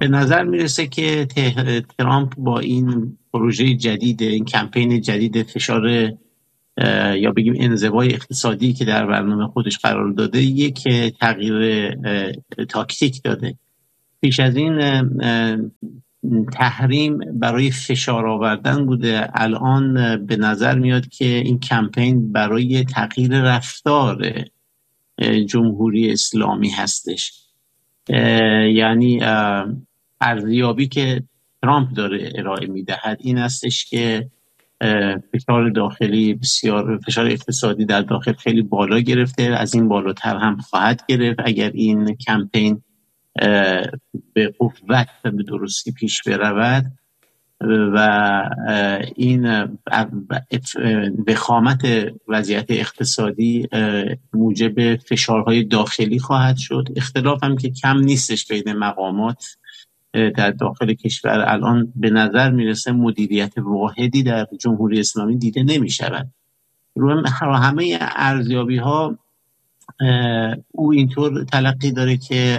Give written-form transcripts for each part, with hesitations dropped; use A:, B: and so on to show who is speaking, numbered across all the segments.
A: به نظر میرسه که ترامپ با این پروژه جدید، این کمپین جدید فشار یا بگیم انزوای اقتصادی که در برنامه خودش قرار داده، یک تغییر تاکتیک داده. پیش از این تحریم برای فشار آوردن بوده، الان به نظر میاد که این کمپین برای تغییر رفتار جمهوری اسلامی هستش. یعنی ارزیابی که ترامپ داره ارائه میدهد این هستش که فشار داخلی بسیار، فشار اقتصادی در داخل خیلی بالا گرفته، از این بالاتر هم خواهد گرفت اگر این کمپین به قوت و به درستی پیش برود و این وخامت وضعیت اقتصادی موجب فشارهای داخلی خواهد شد. اختلاف هم که کم نیستش بین مقامات در داخل کشور. الان به نظر میرسه مدیریت واحدی در جمهوری اسلامی دیده نمی شود. رو همه ارزیابی ها او اینطور تلقی داره که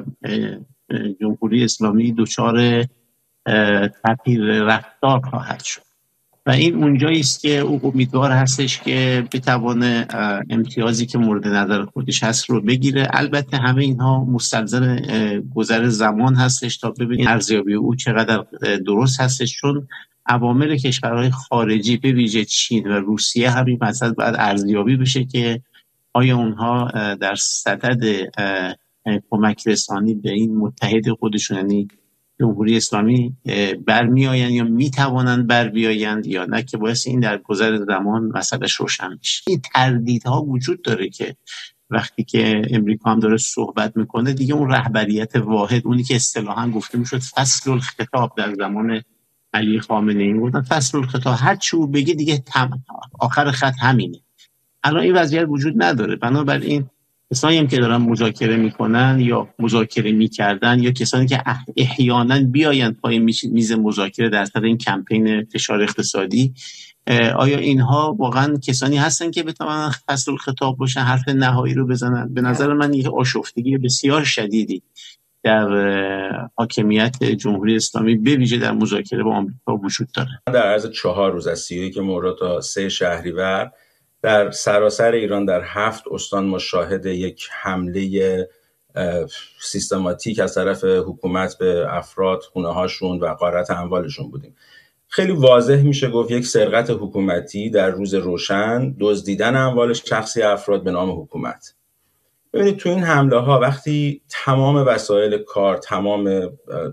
A: جمهوری اسلامی دچار تغییر رفتار خواهد شد و این اونجایی است که او امیدوار هستش که بتوانه امتیازی که مورد نظر خودش هست رو بگیره. البته همه اینها مستلزم گذر زمان هستش تا ببینیم ارزیابی او چقدر درست هستش، چون عوامل کشورهای خارجی به ویژه چین و روسیه همین مسئله باید ارزیابی بشه که آیا اونها در صدد کمک رسانی به این متحد خودشون یعنی جمهوری اسلامی برمیآیند یا میتوانند بر بیایند یا نه، که باعث این در گذر زمان مسئلهش روشن میشه. این تردیدها وجود داره که وقتی که امریکا هم داره صحبت میکنه دیگه اون رهبریت واحد، اونی که اصطلاحاً گفته میشد فصل الخطاب در زمان علی خامنه‌ای، گفتن فصل الخطاب هر چی او بگه دیگه آخر خط همینه. الان این وضعیت وجود نداره، بنابراین کسانی هم که دارن مذاکره میکنن یا مذاکره میکردن یا کسانی که احیانا بیایند پای میز مذاکره در سر این کمپین فشار اقتصادی، آیا اینها واقعا کسانی هستن که بتوانن فصل الخطاب باشن، حرف نهایی رو بزنن؟ به نظر من یک آشفتگی بسیار شدیدی در حاکمیت جمهوری اسلامی به ویژه در مذاکره با آمریکا وجود داره.
B: در عرض 4 روز از 31 مرداد تا 3 شهریور در سراسر ایران در 7 استان ما شاهد یک حمله سیستماتیک از طرف حکومت به افراد، خونه‌هاشون و غارت اموالشون بودیم. خیلی واضح میشه گفت یک سرقت حکومتی در روز روشن، دزدیدن اموال شخصی افراد به نام حکومت. ببینید تو این حمله ها وقتی تمام وسایل کار، تمام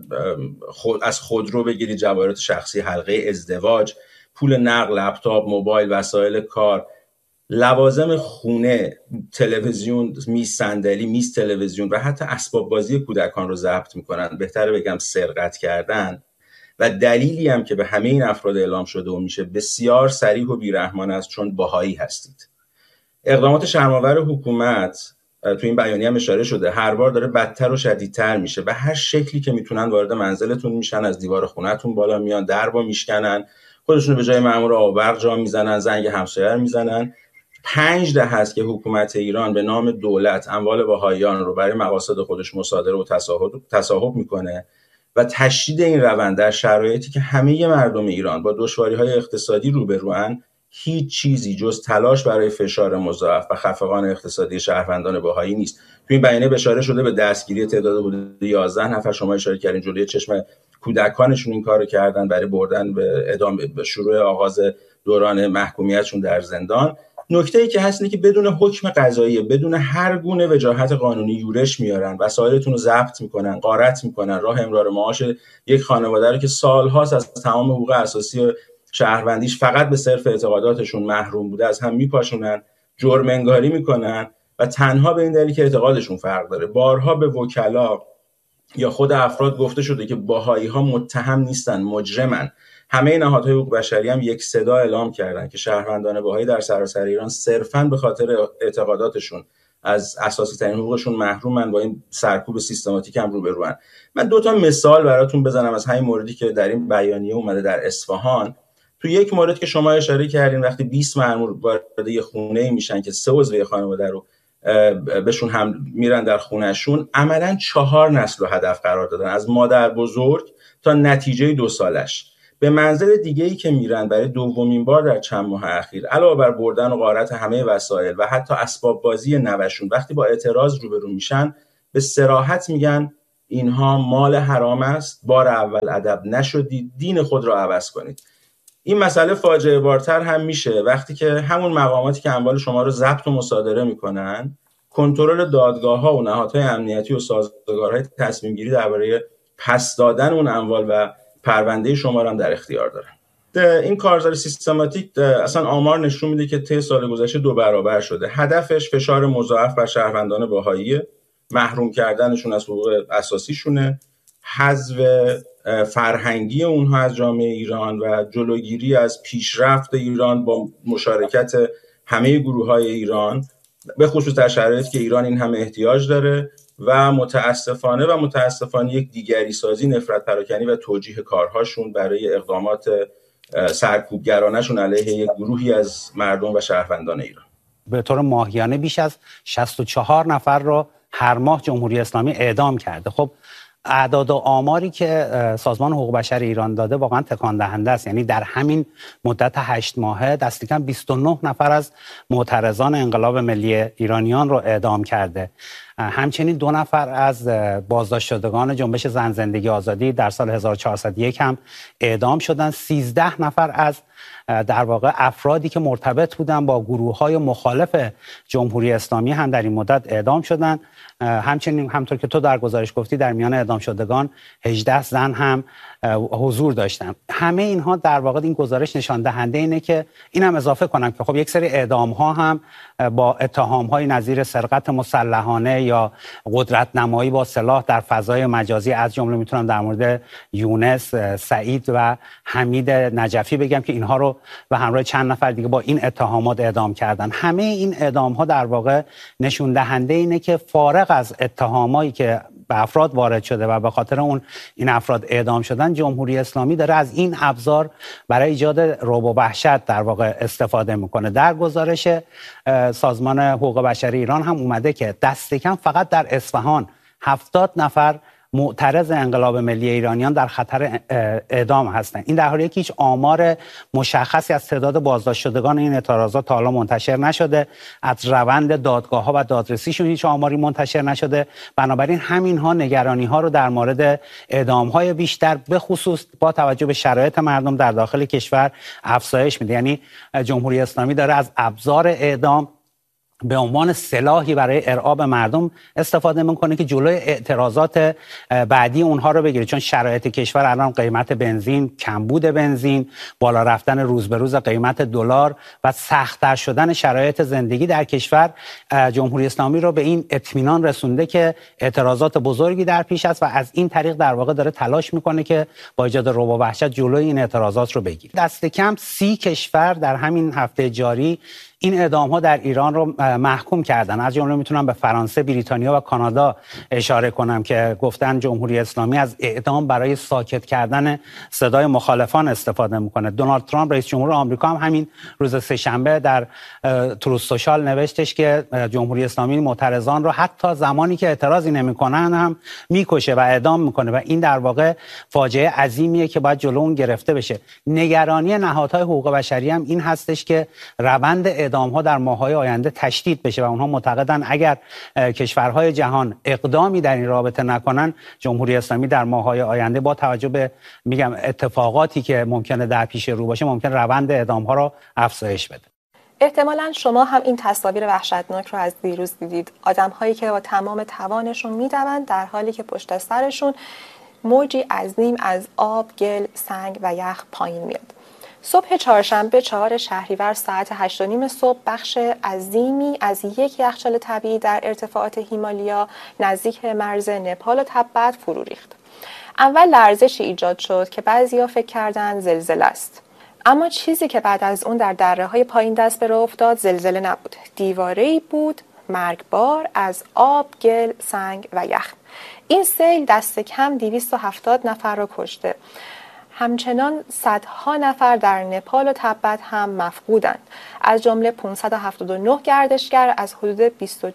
B: از خودرو بگیرید جواهرات شخصی، حلقه ازدواج، پول نقد، لپتاپ، موبایل، وسایل کار، لوازم خونه، تلویزیون، میز صندلی، میز تلویزیون و حتی اسباب بازی کودکان رو ضبط میکنن، بهتره بگم سرقت کردن. و دلیلی هم که به همه این افراد اعلام شده و میشه بسیار صریح و بیرحمانه است، چون بهایی هستید. اقدامات شرم‌آور حکومت تو این بیانیه هم اشاره شده هر بار داره بدتر و شدیدتر میشه و هر شکلی که میتونن وارد منزلتون میشن، از دیوار خونه‌تون بالا میان، دربا میشکنن، خودشون به جای مأمور آبرق جا میزنن، زنگ همسایه رو میزنن. 5 دهه است که حکومت ایران به نام دولت اموال بهائیان رو برای مقاصد خودش مصادره و تصاحب میکنه و تشدید این روند در شرایطی که همه مردم ایران با دشواری‌های اقتصادی روبروان، هیچ چیزی جز تلاش برای فشار مضاعف و خفقان اقتصادی شهروندان بهایی نیست. تو این بیانیه اشاره شده به دستگیری تعداد حدود 11 نفر، شما اشاره کردین جلوی چشم کودکانشون این کارو کردن برای بردن به شروع آغاز دوران محکومیتشون در زندان. نکته‌ای که هست اینه که بدون حکم قضایی، بدون هر گونه وجاهت قانونی یورش میارن، وسایلتون رو ضبط میکنن، غارت میکنن، راه امرار معاش یک خانواده رو که سالهاست از تمام حقوق اساسی شهروندیش فقط به صرف اعتقاداتشون محروم بوده از هم میپاشونن، جرم انگاری میکنن و تنها به این دلیل که اعتقادشون فرق داره. بارها به وکلا یا خود افراد گفته شده که بهایی ها متهم نیستن، مجرمن. همه نهادهای حقوق بشری هم یک صدا اعلام کردن که شهروندان بهایی در سراسر ایران صرفاً به خاطر اعتقاداتشون از اساسی ترین حقوقشون محرومن، با این سرکوب سیستماتیک هم روبروان. من 2 مثال براتون بزنم از همین موردی که در این بیانیه اومده در اصفهان. تو یک مورد که شما اشاره کردین، وقتی 20 مأمور وارد یه خونه‌ای میشن که 3 عضو خانواده رو بهشون هم میرن در خونهشون، عملا 4 نسل رو هدف قرار دادن، از مادر بزرگ تا نتیجه 2 سالش. به منزل دیگه‌ای که میرن برای دومین بار در چند ماه اخیر، علاوه بر بردن و غارت همه وسایل و حتی اسباب بازی نوشون، وقتی با اعتراض روبرو میشن به صراحت میگن اینها مال حرام است، بار اول ادب نشدید، دین خود را عوض کنید. این مسئله فاجعه بارتر هم میشه وقتی که همون مقاماتی که اموال شما رو ضبط و مصادره میکنن، کنترل دادگاه‌ها و نهادهای امنیتی و سازگارهای تصمیم گیری درباره پس دادن اون اموال و پرونده شما رو هم در اختیار دارن. این کارزار سیستماتیک اصلا آمار نشون میده که طی سال گذشته 2 برابر شده. هدفش فشار مضاعف بر شهروندان بهایی، محروم کردنشون از حقوق اساسیشونه، حذف فرهنگی اونها از جامعه ایران و جلوگیری از پیشرفت ایران با مشارکت همه گروه‌های ایران، به خصوص در شرایطی که ایران این همه احتیاج داره و متاسفانه یک دیگری سازی، نفرت پراکنی و توجیه کارهاشون برای اقدامات سرکوبگرانشون علیه یک گروهی از مردم و شهروندان ایران.
C: به طور ماهیانه بیش از 64 نفر رو هر ماه جمهوری اسلامی اعدام کرده. خب اعداد و آماری که سازمان حقوق بشر ایران داده واقعا تکان دهنده است. یعنی در همین مدت 8 ماهه دست کم 29 نفر از معترضان انقلاب ملی ایرانیان رو اعدام کرده. همچنین 2 نفر از بازداشت شدگان جنبش زن زندگی آزادی در سال 1401 هم اعدام شدند. 13 نفر از در واقع افرادی که مرتبط بودن با گروه‌های مخالف جمهوری اسلامی هم در این مدت اعدام شدند. همچنین همطور که تو در گزارش گفتی در میان اعدام شدگان 18 زن هم حضور داشتن. همه اینها در واقع این گزارش نشان دهنده اینه که اینم اضافه کنم که خب یک سری اعدام ها هم با اتهام های نظیر سرقت مسلحانه یا قدرت نمایی با سلاح در فضای مجازی، از جمله میتونم در مورد یونس، سعید و حمید نجفی بگم که اینها رو و همراه چند نفر دیگه با این اتهامات اعدام کردن. همه این اعدام ها در واقع نشون دهنده اینه که فارغ از اتهامایی که به افراد وارد شده و به خاطر اون این افراد اعدام شدن، جمهوری اسلامی داره از این ابزار برای ایجاد رعب و وحشت در واقع استفاده میکنه. در گزارش سازمان حقوق بشر ایران هم اومده که دست کم فقط در اصفهان 70 نفر معترض انقلاب ملی ایرانیان در خطر اعدام هستند. این در حالیه که هیچ آمار مشخصی از تعداد بازداشت شدگان این اعتراضات تا حالا منتشر نشده، از روند دادگاه‌ها و دادرسیشون هیچ آماری منتشر نشده. بنابراین همین‌ها نگرانی‌ها رو در مورد اعدام‌های بیشتر به خصوص با توجه به شرایط مردم در داخل کشور افزایش میده. یعنی جمهوری اسلامی داره از ابزار اعدام به عنوان سلاحی برای ارعاب مردم استفاده میکنه که جلوی اعتراضات بعدی اونها رو بگیره، چون شرایط کشور الان قیمت بنزین، کمبود بنزین، بالا رفتن روز به روز قیمت دلار و سخت‌تر شدن شرایط زندگی در کشور جمهوری اسلامی رو به این اطمینان رسونده که اعتراضات بزرگی در پیش است و از این طریق در واقع داره تلاش میکنه که با ایجاد رعب و وحشت جلوی این اعتراضات رو بگیره. دست کم 30 کشور در همین هفته جاری این اعدام‌ها در ایران رو محکوم کردن. از جمله میتونم به فرانسه، بریتانیا و کانادا اشاره کنم که گفتن جمهوری اسلامی از اعدام برای ساکت کردن صدای مخالفان استفاده میکنه. دونالد ترامپ رئیس جمهور آمریکا هم همین روز سه‌شنبه در تروث سوشال نوشتش که جمهوری اسلامی معترضان رو حتی زمانی که اعتراضی نمیکنن هم میکشه و اعدام میکنه و این در واقع فاجعه عظیمیه که باید جلو اون گرفته بشه. نگرانی نهادهای حقوق بشری هم این هستش که روند اعدام‌ها در ماه‌های آینده تشدید بشه و اونها معتقدن اگر کشورهای جهان اقدامی در این رابطه نکنن، جمهوری اسلامی در ماه‌های آینده با توجه به اتفاقاتی که ممکنه در پیش رو باشه، ممکن روند اعدام‌ها رو افزایش بده.
D: احتمالاً شما هم این تصاویر وحشتناک رو از دیروز دیدید. آدم‌هایی که با تمام توانشون می‌دوند در حالی که پشت سرشون موجی عظیم از آب، گل، سنگ و یخ پایین میاد. صبح چهارشنبه 4 شهریور ساعت 8:30 صبح بخش عظیمی از یک یخچال طبیعی در ارتفاعات هیمالیا نزدیک مرز نپال و تبت فرو ریخت. اول لرزشی ایجاد شد که بعضیا فکر کردند زلزله است. اما چیزی که بعد از اون در دره‌های پایین دست به راه افتاد زلزله نبود. دیواره‌ای بود مرگبار از آب، گل، سنگ و یخ. این سیل دست کم 270 نفر را کشته. همچنان صدها نفر در نپال و تبت هم مفقودند، از جمله 579 گردشگر از حدود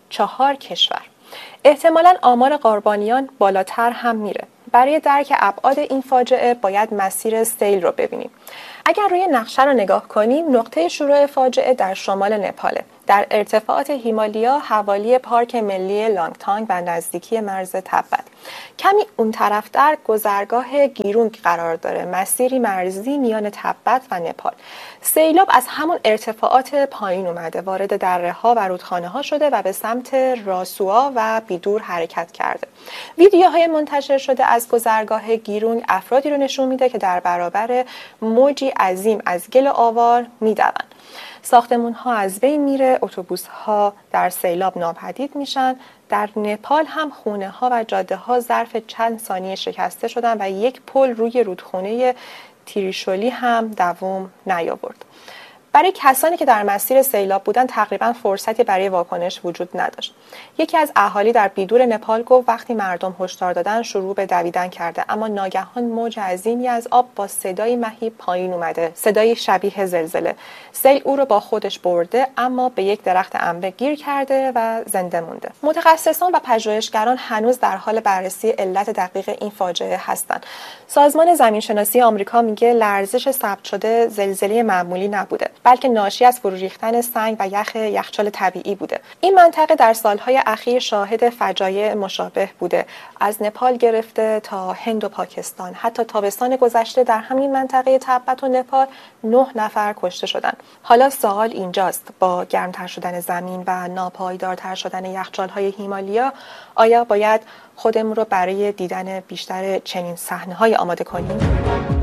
D: 4 کشور. احتمالاً آمار قربانیان بالاتر هم میره. برای درک ابعاد این فاجعه باید مسیر سیل رو ببینیم. اگر روی نقشه رو نگاه کنیم، نقطه شروع فاجعه در شمال نپاله، در ارتفاعات هیمالیا حوالی پارک ملی لانگتانگ و نزدیکی مرز تبت. کمی اون طرفتر گذرگاه گیرونگ قرار داره، مسیری مرزی میان تبت و نپال. سیلاب از همون ارتفاعات پایین اومده، وارد دره‌ها و رودخانه‌ها شده و به سمت راسوآ و بیدور حرکت کرده. ویدیوهای منتشر شده از گذرگاه گیرونگ افرادی رو نشون میده که در برابر موجی عظیم از گل آوار میدوند. ساختمان‌ها از بین میره، اتوبوس‌ها در سیلاب ناپدید میشن. در نپال هم خونه‌ها و جاده‌ها ظرف چند ثانیه شکسته شدن و یک پل روی رودخونه تریشولی هم دوام نیاورد. برای کسانی که در مسیر سیلاب بودن تقریبا فرصتی برای واکنش وجود نداشت. یکی از اهالی در بیدور نپال گفت وقتی مردم هشدار دادن شروع به دویدن کرده، اما ناگهان موج عظیمی از آب با صدای مهیب پایین اومده، صدای شبیه زلزله. سیل او رو با خودش برده، اما به یک درخت انبه گیر کرده و زنده مونده. متخصصان و پژوهشگران هنوز در حال بررسی علت دقیق این فاجعه هستند. سازمان زمینشناسی آمریکا میگه لرزش ثبت شده زلزله معمولی نبوده، بلکه ناشی از فرو ریختن سنگ و یخچال طبیعی بوده. این منطقه در سالهای اخیر شاهد فجایع مشابه بوده، از نپال گرفته تا هند و پاکستان. حتی تابستان گذشته در همین منطقه تبت و نپال 9 نفر کشته شدند. حالا سوال اینجاست، با گرمتر شدن زمین و ناپایدارتر شدن یخچال‌های هیمالیا، آیا باید خودمون رو برای دیدن بیشتر چنین صحنه‌های آماده کنیم؟